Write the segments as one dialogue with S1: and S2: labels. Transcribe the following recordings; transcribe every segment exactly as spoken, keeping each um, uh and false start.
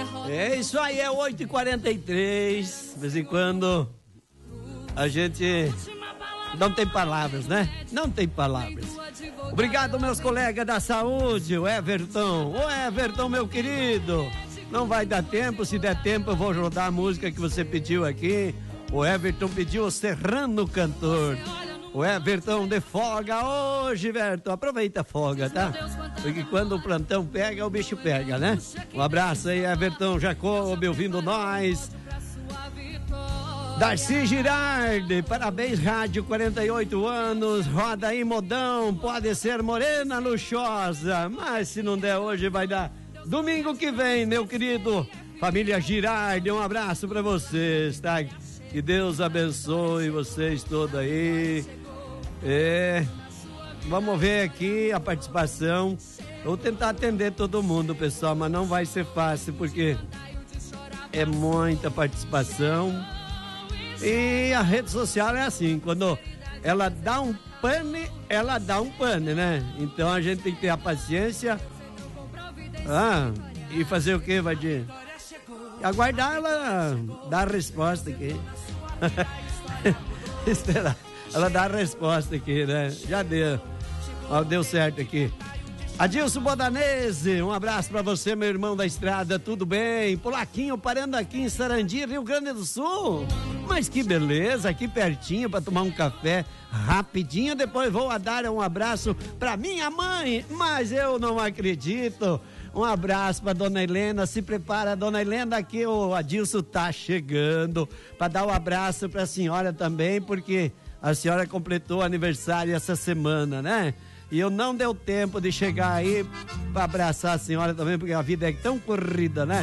S1: É isso aí, é oito e quarenta e três. De vez em quando a gente não tem palavras, né? Não tem palavras. Obrigado, meus colegas da saúde, o Everton. Ô Everton, meu querido, não vai dar tempo, se der tempo eu vou rodar a música que você pediu aqui. O Everton pediu o Serrano Cantor. O Everton de folga hoje, Everton. Aproveita a folga, tá? Porque quando o plantão pega, o bicho pega, né? Um abraço aí, Everton Jacob, ouvindo nós. Darcy Girardi, parabéns, rádio, quarenta e oito anos, roda aí, modão, pode ser morena luxuosa, mas se não der hoje vai dar domingo que vem, meu querido. Família Girardi, um abraço pra vocês, tá? Que Deus abençoe vocês todos aí. É, vamos ver aqui a participação. Vou tentar atender todo mundo, pessoal, mas não vai ser fácil, porque é muita participação. E a rede social é assim, quando ela dá um pane, ela dá um pane, né? Então a gente tem que ter a paciência. Ah, e fazer o que, Vadir? Aguardar ela dar a resposta aqui. Esperar. Ela dá a resposta aqui, né? Já deu. Ó, deu certo aqui. Adilson Bodanese, um abraço pra você, meu irmão da estrada, tudo bem? Polaquinho parando aqui em Sarandi, Rio Grande do Sul. Mas que beleza, aqui pertinho pra tomar um café rapidinho. Depois vou a dar um abraço pra minha mãe, mas eu não acredito. Um abraço pra dona Helena, se prepara, dona Helena, que o Adilson tá chegando pra dar um abraço pra senhora também, porque a senhora completou aniversário essa semana, né? E eu não deu tempo de chegar aí pra abraçar a senhora também, porque a vida é tão corrida, né?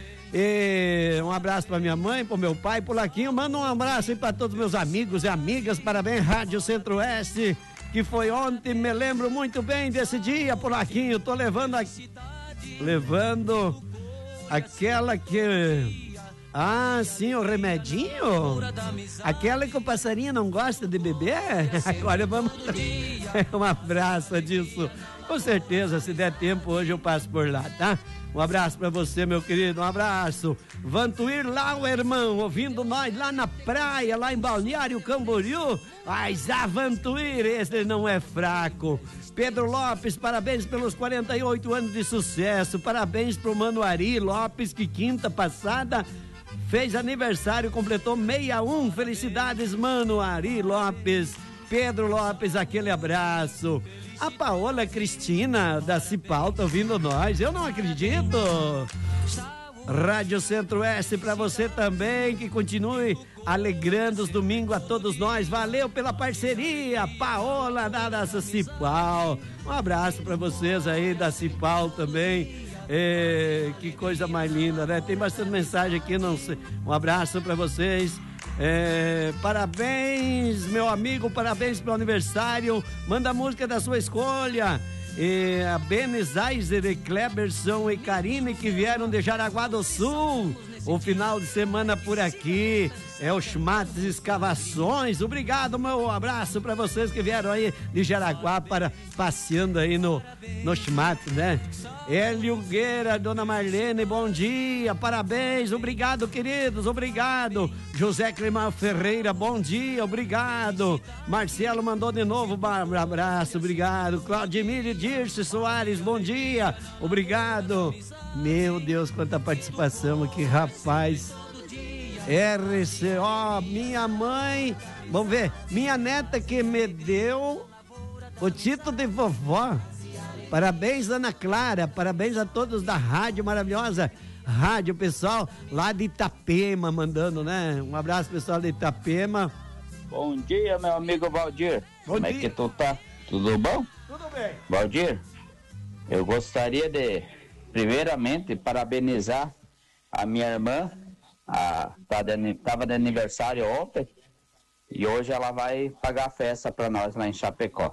S1: E um abraço pra minha mãe, pro meu pai, pro Laquinho. Manda um abraço aí pra todos meus amigos e amigas. Parabéns, Rádio Centro-Oeste, que foi ontem, me lembro muito bem desse dia, pro Laquinho. Tô levando aqui, levando aquela que... Ah, sim, o remedinho? Aquela que o passarinho não gosta de beber? Agora vamos... Um abraço disso. Com certeza, se der tempo, hoje eu passo por lá, tá? Um abraço pra você, meu querido, um abraço. Vantuir lá, o irmão, ouvindo nós lá na praia, lá em Balneário Camboriú. Mas a Vantuir, esse não é fraco. Pedro Lopes, parabéns pelos quarenta e oito anos de sucesso. Parabéns pro Mano Ari Lopes, que quinta passada fez aniversário, completou sessenta e um. Felicidades, Mano Ari Lopes. Pedro Lopes, aquele abraço. A Paola Cristina da Cipal tá ouvindo nós, eu não acredito. Rádio Centro-Oeste pra você também, que continue alegrando os domingos a todos nós. Valeu pela parceria, Paola da, da Cipal. Um abraço pra vocês aí da Cipal também. É, que coisa mais linda, né? Tem bastante mensagem aqui, não sei. Um abraço pra vocês. É, parabéns, meu amigo, parabéns pelo aniversário. Manda a música da sua escolha. E a Benes Aiser e Kleberson e Karine, que vieram de Jaraguá do Sul. O final de semana por aqui é o Schmatz Escavações. Obrigado, meu abraço para vocês que vieram aí de Jaraguá para passeando aí no, no Schmatz, né? Hélio Gueira, dona Marlene, bom dia, parabéns, obrigado, queridos, obrigado. José Clemar Ferreira, bom dia, obrigado. Marcelo mandou de novo um abraço, obrigado. Claudimir Dirce Soares, bom dia, obrigado. Meu Deus, quanta participação aqui, rapaz. R C O, minha mãe, vamos ver, minha neta que me deu o título de vovó. Parabéns, Ana Clara, parabéns a todos da rádio maravilhosa, rádio pessoal lá de Itapema, mandando, né? Um abraço, pessoal de Itapema.
S2: Bom dia, meu amigo Valdir.
S1: Bom
S2: Como
S1: dia.
S2: é que tu tá? Tudo bom?
S1: Tudo bem.
S2: Valdir, eu gostaria de, primeiramente, parabenizar a minha irmã. A, tá de, tava de aniversário ontem e hoje ela vai pagar a festa pra nós lá em Chapecó.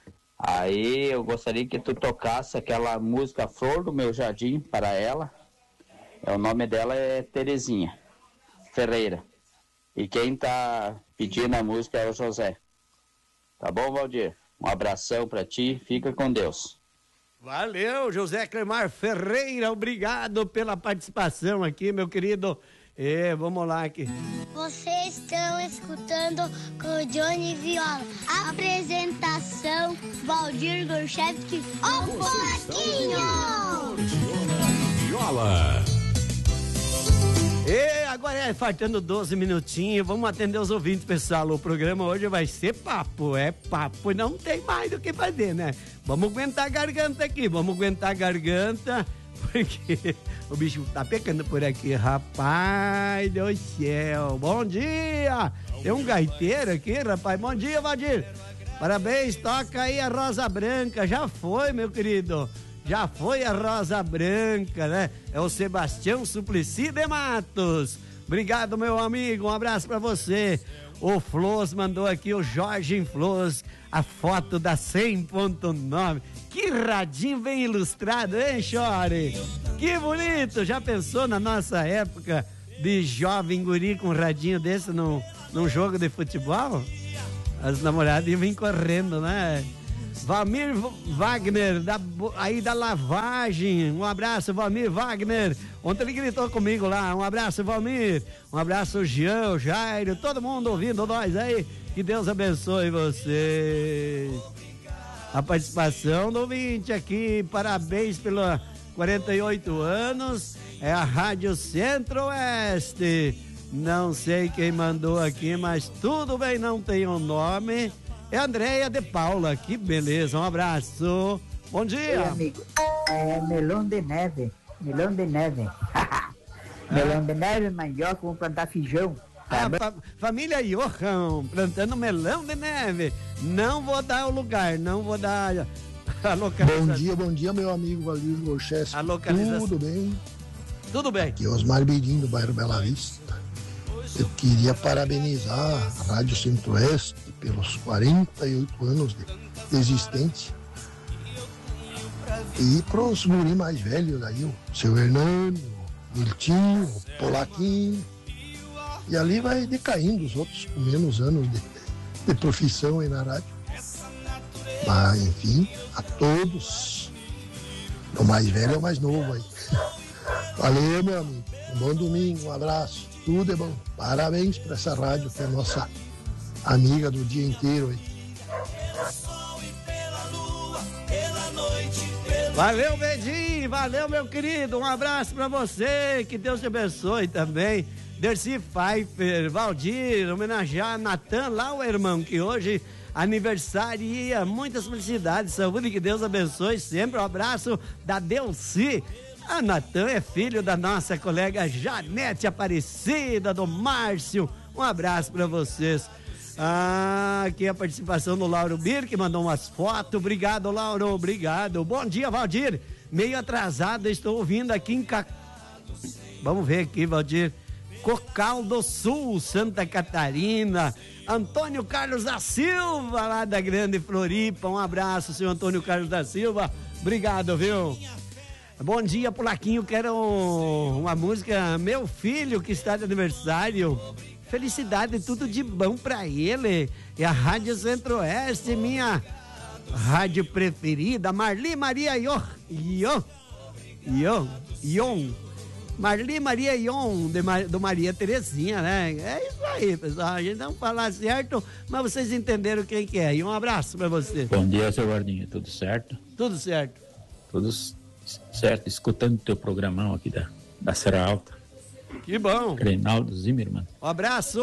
S2: Aí eu gostaria que tu tocasse aquela música Flor do Meu Jardim para ela. O nome dela é Terezinha Ferreira. E quem tá pedindo a música é o José. Tá bom, Valdir? Um abração pra ti, fica com Deus.
S1: Valeu, José Clemar Ferreira, obrigado pela participação aqui, meu querido. É, vamos lá aqui.
S3: Vocês estão escutando com o Johnny Viola. Apresentação, Valdir Gorchevski, o Polaquinho!
S4: Viola.
S1: E agora é faltando doze minutinhos, vamos atender os ouvintes, pessoal. O programa hoje vai ser papo, é papo, não tem mais do que fazer, né? Vamos aguentar a garganta aqui, vamos aguentar a garganta, porque o bicho tá pecando por aqui, rapaz do céu. Bom dia! Tem um gaiteiro aqui, rapaz. Bom dia, Valdir. Parabéns, toca aí a Rosa Branca. Já foi, meu querido. Já foi a Rosa Branca, né? É o Sebastião Suplicy de Matos. Obrigado, meu amigo. Um abraço pra você. O Flores mandou aqui, o Jorge Flores, a foto da cem ponto nove. Que radinho bem ilustrado, hein, Chore? Que bonito! Já pensou na nossa época de jovem guri com um radinho desse num, num jogo de futebol? As namoradas iam vir correndo, né? Valmir Wagner, da, aí da lavagem. Um abraço, Valmir Wagner. Ontem ele gritou comigo lá. Um abraço, Valmir. Um abraço, Jean, Jairo, todo mundo ouvindo nós aí. Que Deus abençoe vocês. A participação do ouvinte aqui. Parabéns pelos quarenta e oito anos. É a Rádio Centro-Oeste. Não sei quem mandou aqui, mas tudo bem, não tem um nome. É a Andréia de Paula, que beleza, um abraço. Bom dia.
S5: Oi, amigo. É melão de neve, melão de neve. Melão de neve, mandioca, vamos plantar feijão.
S1: Ah, fa família Johan, plantando melão de neve. Não vou dar o lugar, não vou dar a localização.
S6: Bom dia, bom dia, meu amigo Valdir Gorchevski.
S1: A localização.
S6: Tudo bem?
S1: Tudo bem.
S6: Aqui é Osmar Birim, do bairro Bela Vista. Eu queria parabenizar a Rádio Centro-Oeste pelos quarenta e oito anos de existência. E para os guri mais velhos aí, o seu Hernani, o Miltinho, o Polaquinho. E ali vai decaindo os outros com menos anos de, de profissão aí na rádio. Mas, enfim, a todos, o mais velho é o mais novo aí. Valeu, meu amigo. Um bom domingo, um abraço. Tudo é bom. Parabéns para essa rádio, que é a nossa amiga do dia inteiro aí.
S1: Valeu, Bedinho. Valeu, meu querido. Um abraço para você. Que Deus te abençoe também. Dercy Pfeiffer, Valdir, homenagear Natan lá, o irmão, que hoje aniversaria. Muitas felicidades, saúde, que Deus abençoe sempre. Um abraço da Delci. A Natan é filho da nossa colega Janete Aparecida, do Márcio. Um abraço para vocês. Ah, aqui a participação do Lauro Bir, que mandou umas fotos. Obrigado, Lauro, obrigado. Bom dia, Valdir. Meio atrasado, estou ouvindo aqui em Ca... Vamos ver aqui, Valdir. Cocal do Sul, Santa Catarina. Antônio Carlos da Silva, lá da Grande Floripa. Um abraço, senhor Antônio Carlos da Silva. Obrigado, viu? Bom dia, Polaquinho. Quero uma música. Meu filho, que está de aniversário. Felicidade, tudo de bom pra ele. É a Rádio Centro-Oeste, minha rádio preferida. Marli Maria Ion. Ion. Ion. Ion. Marli Maria Ion, de Mar, do Maria Terezinha, né? É isso aí, pessoal. A gente não fala certo, mas vocês entenderam quem que é. E um abraço pra você.
S7: Bom dia, seu Gordinho. Tudo certo?
S1: Tudo certo.
S7: Tudo certo. Escutando o teu programão aqui da, da Serra Alta.
S1: Que bom.
S7: Reinaldo Zimmermann.
S1: Um abraço.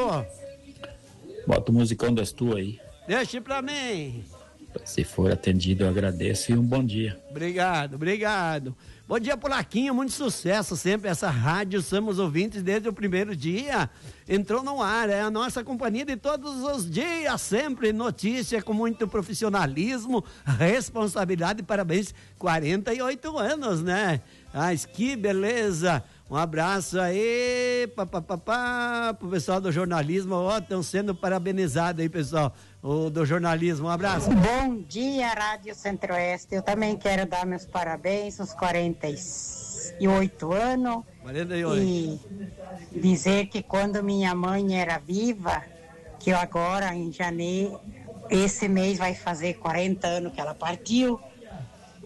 S7: Bota o musicão das tuas aí.
S1: Deixa pra mim.
S7: Se for atendido, eu agradeço e um bom dia.
S1: Obrigado, obrigado. Bom dia, Polaquinho, muito sucesso sempre. Essa rádio, somos ouvintes desde o primeiro dia. Entrou no ar, é a nossa companhia de todos os dias, sempre notícia com muito profissionalismo, responsabilidade, parabéns, quarenta e oito anos, né? Mas que beleza. Um abraço aí, papapá, pro pessoal do jornalismo, ó, estão sendo parabenizados aí, pessoal, o do jornalismo, um abraço.
S5: Bom dia, Rádio Centro-Oeste, eu também quero dar meus parabéns, uns quarenta e oito anos,
S1: quarenta e oito.
S5: E dizer que quando minha mãe era viva, que eu agora, em janeiro, esse mês vai fazer quarenta anos que ela partiu,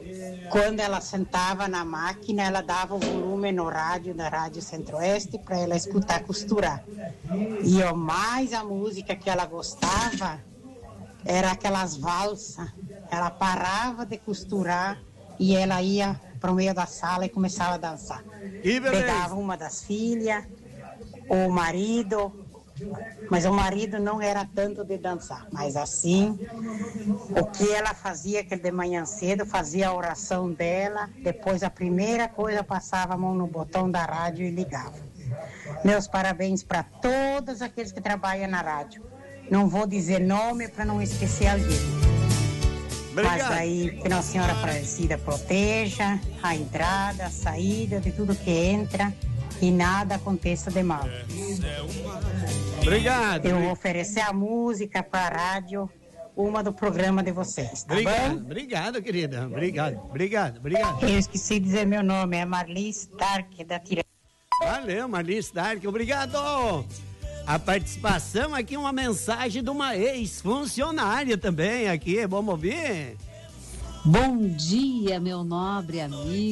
S8: quando ela sentava na máquina, ela dava o volume no rádio da Rádio Centro-Oeste para ela escutar costurar. E ó, mais a música que ela gostava era aquelas valsas. Ela parava de costurar e ela ia para o meio da sala e começava a dançar.
S1: E
S8: pegava uma das filhas, o marido, mas o marido não era tanto de dançar, mas assim, o que ela fazia, que de manhã cedo fazia a oração dela, depois a primeira coisa passava a mão no botão da rádio e ligava. Meus parabéns para todos aqueles que trabalham na rádio. Não vou dizer nome para não esquecer alguém.
S1: Obrigado.
S8: Mas aí, que Nossa Senhora Aparecida proteja a entrada, a saída de tudo que entra e nada aconteça de mal.
S1: Obrigado.
S8: Eu vou oferecer a música para a rádio, uma do programa de vocês, tá
S1: Obrigado,
S8: bom?
S1: obrigado, querida. Obrigado, obrigado, obrigado.
S8: Eu esqueci de dizer meu nome, é Marli Stark, da Tira.
S1: Valeu, Marli Stark, obrigado. A participação aqui, uma mensagem de uma ex-funcionária também aqui, vamos ouvir?
S9: Bom dia, meu nobre amigo.